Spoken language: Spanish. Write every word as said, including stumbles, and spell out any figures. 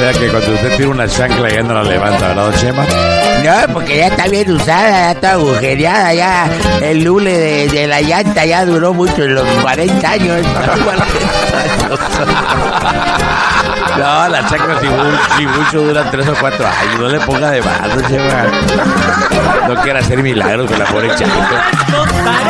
sea que cuando usted tira una chancla ya no la levanta, ¿verdad, don Chema? No, porque ya está bien usada, ya está agujereada, ya el lule de, de la llanta ya duró mucho, los cuarenta años. No, las chanclas si, si mucho duran tres o cuatro años, no le ponga de más, don Chema. No quiera hacer milagros con la pobre chancla.